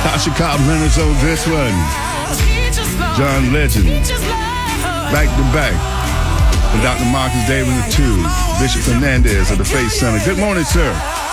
Tasha Cobb Leonard's on this one. John Legend. Back to back. And Dr. Marcus Davis II. Bishop Fernandez of the Faith Center. Good morning, sir.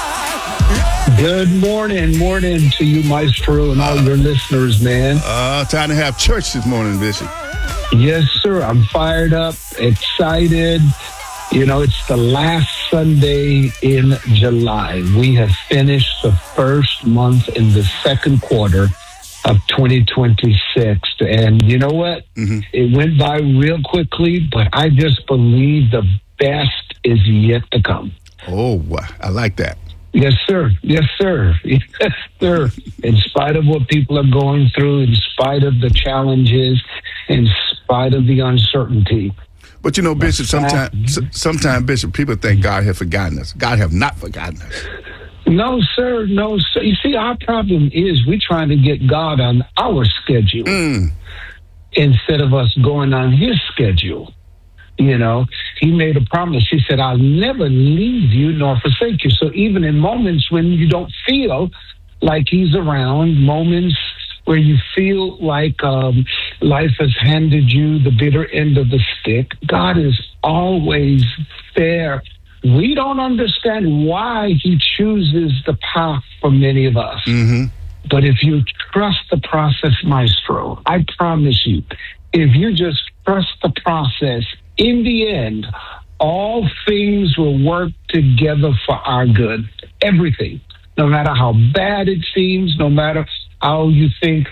Good morning to you, Maestro, and all your listeners, man. Time to have church this morning, Bishop. Yes, sir. I'm fired up, excited. You know, it's the last Sunday in July. We have finished the first month in the second quarter of 2026. And you know what? Mm-hmm. It went by real quickly, but I just believe the best is yet to come. Oh, wow. I like that. Yes, sir. Yes, sir. Yes, sir. In spite of what people are going through, in spite of the challenges, in spite of the uncertainty. But you know, Bishop, sometimes, Bishop, people think God has forgotten us. God have not forgotten us. No, sir. No, sir. You see, our problem is we're trying to get God on our schedule instead of us going on his schedule. You know, he made a promise. He said, I'll never leave you nor forsake you. So even in moments when you don't feel like he's around, moments where you feel like life has handed you the bitter end of the stick, God is always there. We don't understand why he chooses the path for many of us. Mm-hmm. But if you trust the process, Maestro, I promise you, if you just trust the process, in the end, all things will work together for our good. Everything. No matter how bad it seems, no matter how you think,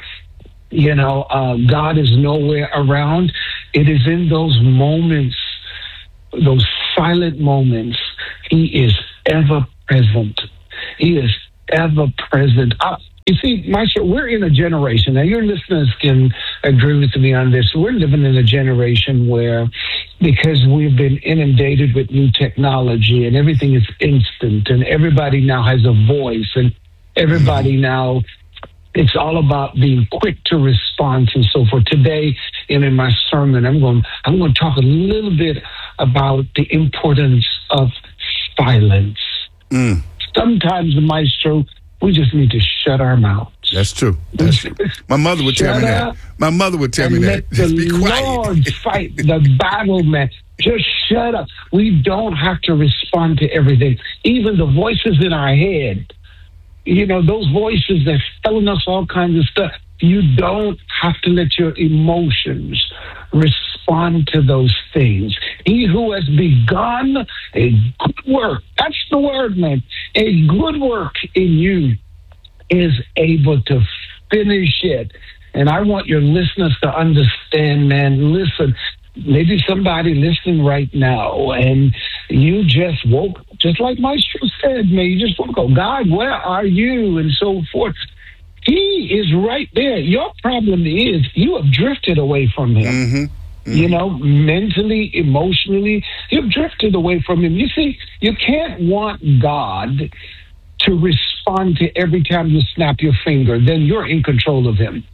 God is nowhere around, it is in those moments, those silent moments, he is ever present. He is ever present. You see, Maestro, we're in a generation, now your listeners can agree with me on this, we're living in a generation where, because we've been inundated with new technology and everything is instant and everybody now has a voice and everybody now, it's all about being quick to respond and so forth. Today, in my sermon, I'm going to talk a little bit about the importance of silence. Sometimes, Maestro, we just need to shut our mouths. That's true. My mother would tell me that. My mother would tell me that. Just be quiet. Lord fight the battle, man. Just shut up. We don't have to respond to everything. Even the voices in our head, those voices that's telling us all kinds of stuff. You don't have to let your emotions respond to those things. He who has begun a good work, that's the word, man, a good work in you is able to finish it. And I want your listeners to understand, man, listen, maybe somebody listening right now and you just woke, just like Maestro said, man, you just woke up, God, where are you? And so forth. He is right there. Your problem is you have drifted away from him. Mm-hmm. Mentally, emotionally, you've drifted away from him. You see, you can't want God to respond to every time you snap your finger. Then you're in control of him.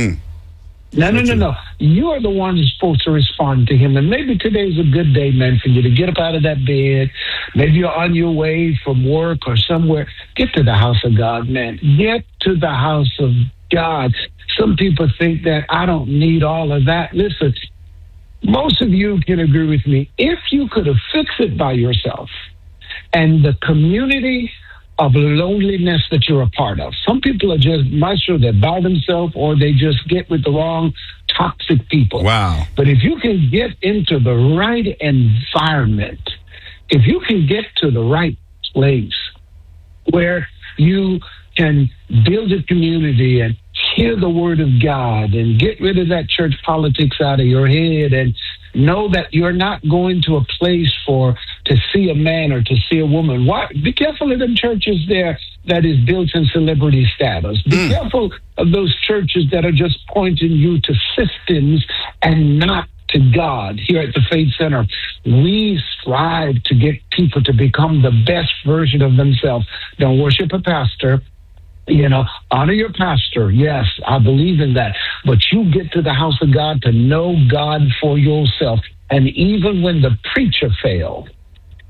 No. You are the one who's supposed to respond to him. And maybe today's a good day, man, for you to get up out of that bed. Maybe you're on your way from work or somewhere. Get to the house of God, man. Get to the house of God. Some people think that I don't need all of that. Listen, most of you can agree with me. If you could have fixed it by yourself and the community of loneliness that you're a part of. Some people are just, Maestro, they're by themselves or they just get with the wrong toxic people. Wow. But if you can get into the right environment, if you can get to the right place where you can build a community and hear the word of God and get rid of that church politics out of your head and know that you're not going to a place to see a man or to see a woman. Be careful of them churches there that is built in celebrity status. Be careful of those churches that are just pointing you to systems and not to God. Here at the Faith Center, we strive to get people to become the best version of themselves. Don't worship a pastor. Honor your pastor. Yes, I believe in that. But you get to the house of God to know God for yourself. And even when the preacher failed,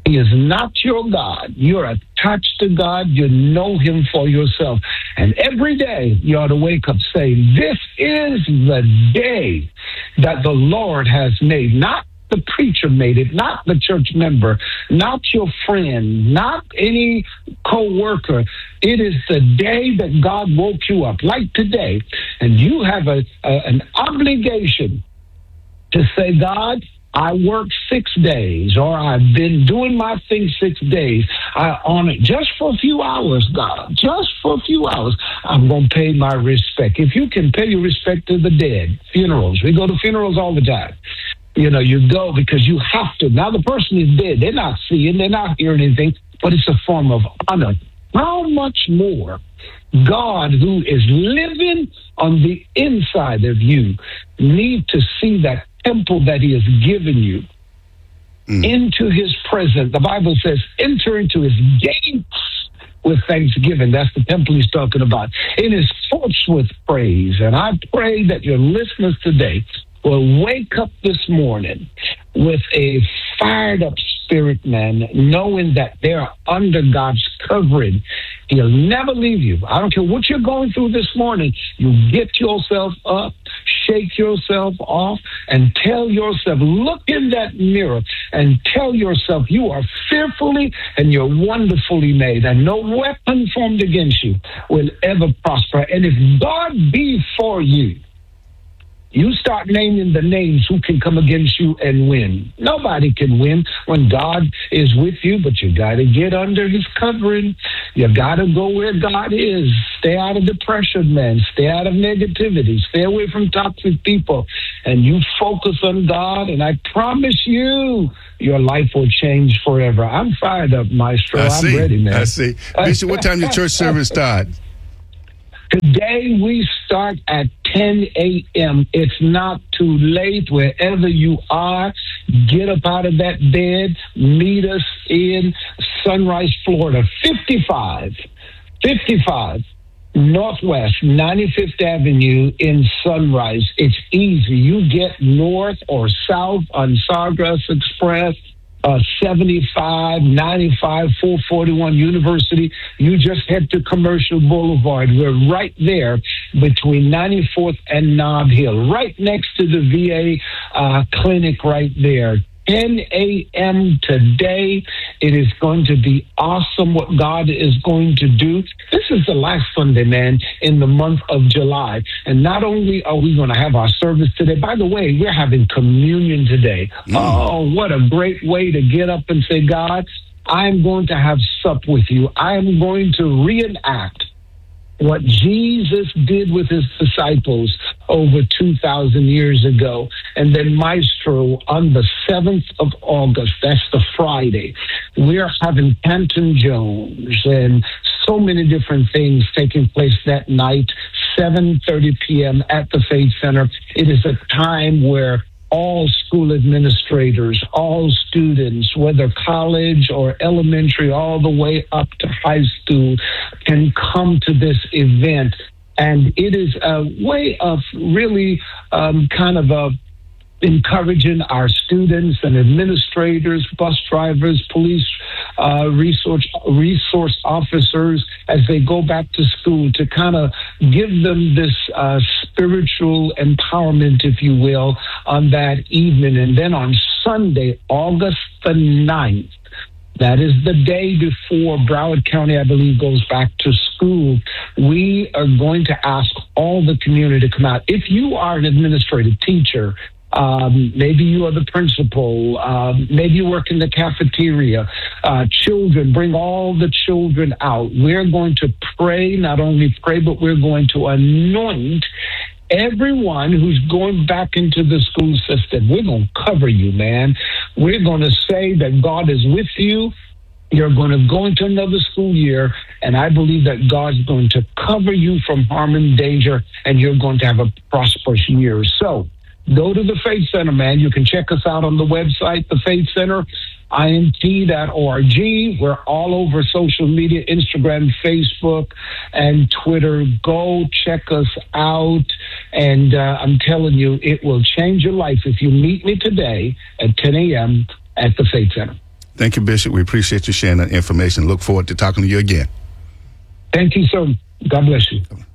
He is not your God. You're attached to God. You know him for yourself. And every day you ought to wake up saying, this is the day that the Lord has made. Not the preacher made it, not the church member, not your friend, not any co-worker. It is the day that God woke you up, like today. And you have an obligation to say, God, I worked 6 days, or I've been doing my thing 6 days. I honor it just for a few hours, God, just for a few hours. I'm going to pay my respect. If you can pay your respect to the dead, funerals, we go to funerals all the time. You go because you have to. Now the person is dead. They're not seeing, they're not hearing anything, but it's a form of honor. How much more God, who is living on the inside of you, need to see that temple that he has given you into his presence. The Bible says, enter into his gates with thanksgiving. That's the temple he's talking about. In his courts with praise. And I pray that your listeners today will wake up this morning with a fired up spirit, man, knowing that they're under God's covering. He'll never leave you. I don't care what you're going through this morning. You get yourself up, shake yourself off, and tell yourself, look in that mirror and tell yourself you are fearfully and you're wonderfully made, and no weapon formed against you will ever prosper. And if God be for you, you start naming the names who can come against you and win. Nobody can win when God is with you, but you got to get under his covering. You got to go where God is. Stay out of depression, man. Stay out of negativity. Stay away from toxic people. And you focus on God, and I promise you, your life will change forever. I'm fired up, Maestro. I'm ready, man. I see. Bishop, what time your church service start? Today we start at 10 a.m. It's not too late. Wherever you are, get up out of that bed. Meet us in Sunrise, Florida, 55 Northwest 95th Avenue in Sunrise. It's easy. You get north or south on Sawgrass Express, 75, 95, 441 University. You just head to Commercial Boulevard. We're right there between 94th and Nob Hill, right next to the VA clinic right there. 10 a.m. today. It is going to be awesome what God is going to do. This is the last Sunday, man, in the month of July. And not only are we going to have our service today, by the way, we're having communion today. Oh, what a great way to get up and say, God, I'm going to have sup with you. I am going to reenact what Jesus did with his disciples over 2,000 years ago. And then, Maestro, on the 7th of August, that's the Friday, we're having Canton Jones and so many different things taking place that night, 7:30 p.m. at the Faith Center. It is a time where all school administrators, all students, whether college or elementary, all the way up to high school, can come to this event. And it is a way of really encouraging our students and administrators, bus drivers, police resource officers as they go back to school to kind of give them this spiritual empowerment, if you will, on that evening. And then on Sunday, August the 9th, that is the day before Broward County, I believe, goes back to school. We are going to ask all the community to come out. If you are an administrative teacher, maybe you are the principal, maybe you work in the cafeteria, children, bring all the children out. We're going to pray, not only pray, but we're going to anoint everyone who's going back into the school system. We're going to cover you, man. We're going to say that God is with you. You're going to go into another school year, and I believe that God's going to cover you from harm and danger, and you're going to have a prosperous year. So go to the Faith Center, man. You can check us out on the website, the Faith Center, INT.org. We're all over social media, Instagram, Facebook, and Twitter. Go check us out. And I'm telling you, it will change your life if you meet me today at 10 a.m. at the Faith Center. Thank you, Bishop. We appreciate you sharing that information. Look forward to talking to you again. Thank you, sir. God bless you.